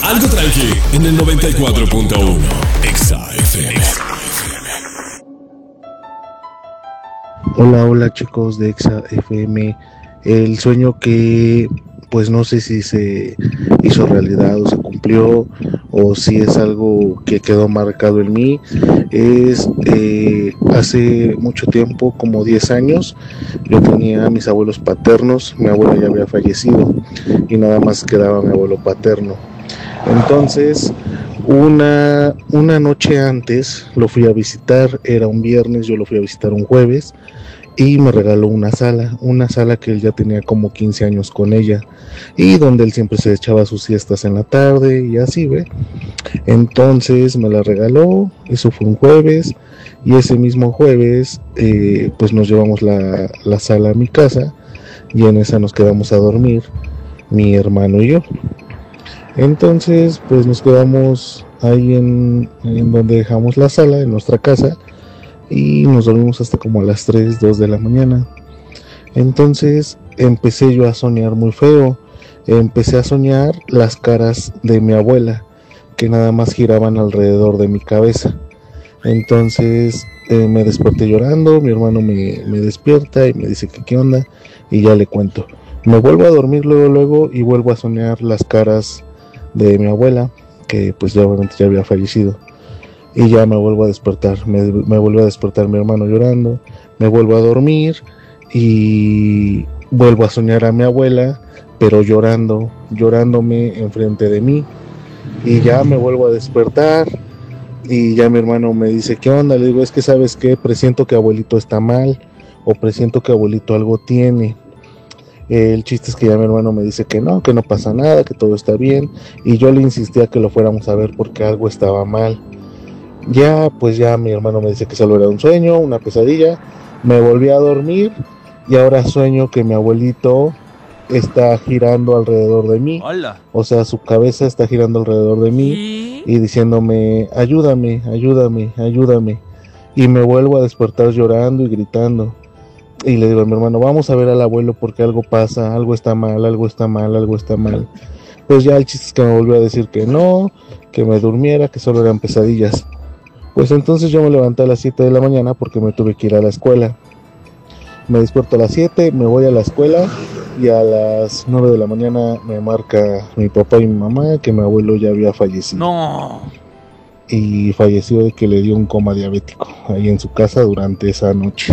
Algo tranqui en el 94.1 Exa FM. Hola chicos de Exa FM. El sueño que pues no sé si se hizo realidad o se cumplió o si es algo que quedó marcado en mí es hace mucho tiempo, como 10 años, yo tenía a mis abuelos paternos. Mi abuelo ya había fallecido y nada más quedaba mi abuelo paterno. Entonces una noche antes lo fui a visitar, era un viernes, yo lo fui a visitar un jueves y me regaló una sala que él ya tenía como 15 años con ella y donde él siempre se echaba sus siestas en la tarde y así, ¿ve? Entonces me la regaló, eso fue un jueves y ese mismo jueves pues nos llevamos la sala a mi casa y en esa nos quedamos a dormir, mi hermano y yo. Entonces pues nos quedamos ahí en donde dejamos la sala, en nuestra casa, y nos dormimos hasta como a las 3, 2 de la mañana. Entonces empecé yo a soñar muy feo. Empecé a soñar las caras de mi abuela, que nada más giraban alrededor de mi cabeza. Entonces me desperté llorando, mi hermano me despierta y me dice que qué onda, y ya le cuento. Me vuelvo a dormir luego y vuelvo a soñar las caras de mi abuela, que pues ya obviamente ya había fallecido. Y ya me vuelvo a despertar, me vuelve a despertar mi hermano llorando, me vuelvo a dormir y vuelvo a soñar a mi abuela, pero llorándome enfrente de mí. Y ya me vuelvo a despertar y ya mi hermano me dice, ¿qué onda? Le digo, es que sabes qué, presiento que abuelito está mal o presiento que abuelito algo tiene. El chiste es que ya mi hermano me dice que no pasa nada, que todo está bien, y yo le insistía que lo fuéramos a ver porque algo estaba mal. Ya, pues ya mi hermano me dice que solo era un sueño, una pesadilla. Me volví a dormir y ahora sueño que mi abuelito está girando alrededor de mí. Hola. O sea, su cabeza está girando alrededor de mí y diciéndome, ayúdame, ayúdame, ayúdame. Y me vuelvo a despertar llorando y gritando. Y le digo a mi hermano, vamos a ver al abuelo porque algo pasa, algo está mal, algo está mal, algo está mal. Pues ya el chiste es que me volvió a decir que no, que me durmiera, que solo eran pesadillas. Pues entonces yo me levanté a las 7 de la mañana porque me tuve que ir a la escuela. Me despierto a las 7, me voy a la escuela y a las 9 de la mañana me marca mi papá y mi mamá que mi abuelo ya había fallecido. No. Y falleció de que le dio un coma diabético ahí en su casa durante esa noche.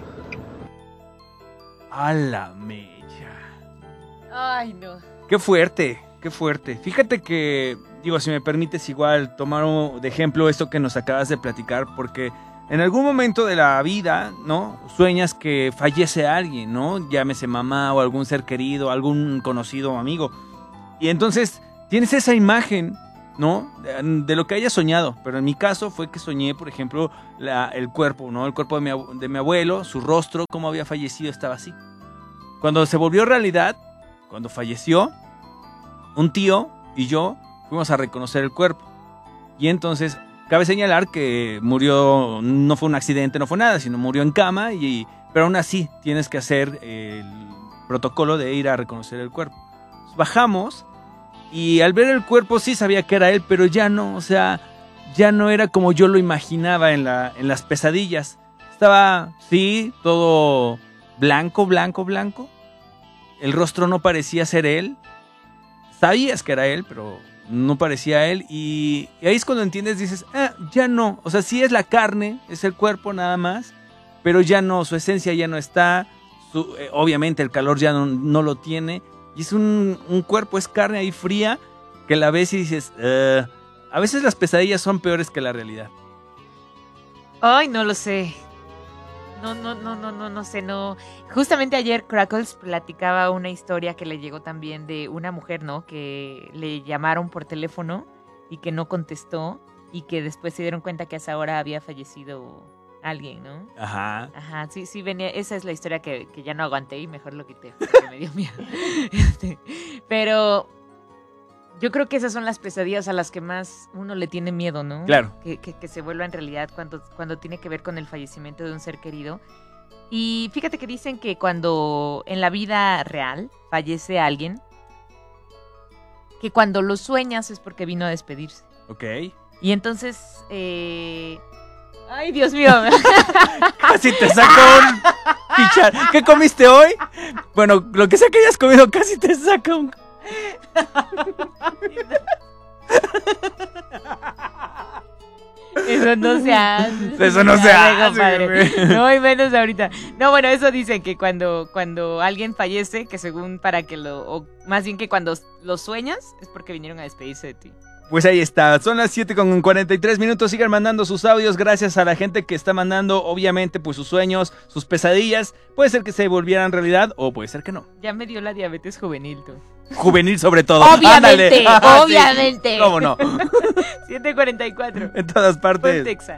A la mecha. Ay, no. Qué fuerte, qué fuerte. Fíjate que, digo, si me permites igual tomar de ejemplo esto que nos acabas de platicar, porque en algún momento de la vida, ¿no? Sueñas que fallece alguien, ¿no? Llámese mamá o algún ser querido, algún conocido o amigo. Y entonces tienes esa imagen, ¿no? De lo que hayas soñado. Pero en mi caso fue que soñé, por ejemplo, el cuerpo, ¿no? El cuerpo de mi abuelo, su rostro, cómo había fallecido, estaba así. Cuando se volvió realidad, cuando falleció, un tío y yo fuimos a reconocer el cuerpo. Y entonces, cabe señalar que murió, no fue un accidente, no fue nada, sino murió en cama, pero aún así tienes que hacer el protocolo de ir a reconocer el cuerpo. Bajamos y al ver el cuerpo sí sabía que era él, pero ya no, o sea, ya no era como yo lo imaginaba en las pesadillas. Estaba, sí, todo blanco. El rostro no parecía ser él. Sabías que era él, pero no parecía él. Y ahí es cuando entiendes, dices, ya no. O sea, sí es la carne, es el cuerpo nada más, pero ya no, su esencia ya no está. Obviamente el calor ya no lo tiene. Y es un cuerpo, es carne ahí fría, que la ves y dices, a veces las pesadillas son peores que la realidad. Ay, no lo sé. No sé, no. Justamente ayer Crackles platicaba una historia que le llegó también de una mujer, ¿no? Que le llamaron por teléfono y que no contestó y que después se dieron cuenta que a esa hora había fallecido alguien, ¿no? Ajá, sí, venía. Esa es la historia que ya no aguanté y mejor lo quité porque me dio miedo. Pero yo creo que esas son las pesadillas a las que más uno le tiene miedo, ¿no? Claro. Que se vuelvan realidad cuando tiene que ver con el fallecimiento de un ser querido. Y fíjate que dicen que cuando en la vida real fallece alguien, que cuando lo sueñas es porque vino a despedirse. Ok. Y entonces, ay, Dios mío. Casi te saco un pichar. ¿Qué comiste hoy? Bueno, lo que sea que hayas comido casi te saca un... Eso no se hace. Eso no se hace, compadre. güey. No, y menos ahorita. No, bueno, eso dicen que cuando alguien fallece, que según para que o más bien que cuando lo sueñas, es porque vinieron a despedirse de ti. Pues ahí está, son las 7:43. Sigan mandando sus audios, gracias a la gente que está mandando, obviamente, pues sus sueños, sus pesadillas. Puede ser que se volvieran realidad o puede ser que no. Ya me dio la diabetes juvenil, tú. Juvenil sobre todo. Obviamente, Ándale. obviamente. Sí, ¿cómo no? 7:44. En todas partes. Ponte Exa.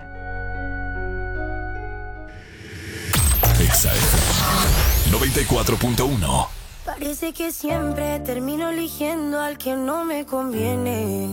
Exa FM 94.1. Parece que siempre termino eligiendo al que no me conviene.